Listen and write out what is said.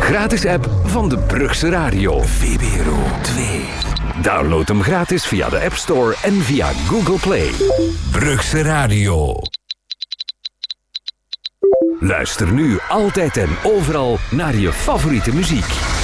gratis app van de Brugse Radio. VPRO 2. Download hem gratis via de App Store en via Google Play. Brugse Radio. Luister nu altijd en overal naar je favoriete muziek.